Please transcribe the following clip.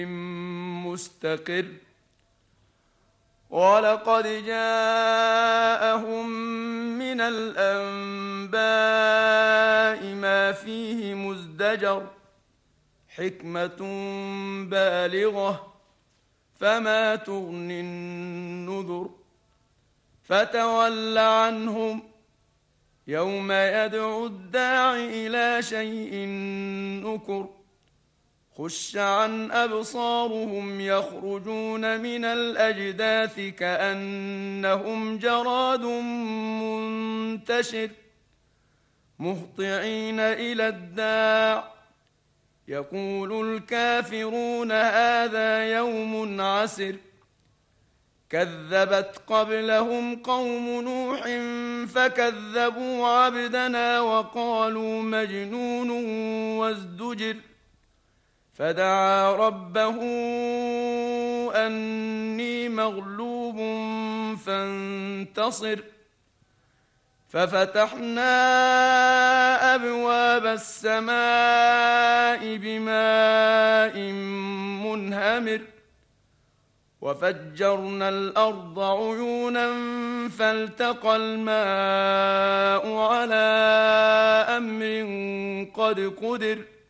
مستقر ولقد جاءهم من الأنباء ما فيه مزدجر حكمة بالغة فما تغني النذر فتول عنهم يوم يدعو الداع إلى شيء نكر خش عن أبصارهم يخرجون من الأجداث كأنهم جراد منتشر مهطعين إلى الداع يقول الكافرون هذا يوم عسر كذبت قبلهم قوم نوح فكذبوا عبدنا وقالوا مجنون وازدجر فدعا ربه أني مغلوب فانتصر ففتحنا أبواب السماء بماء منهمر وفجرنا الأرض عيونا فالتقى الماء على أمر قد قدر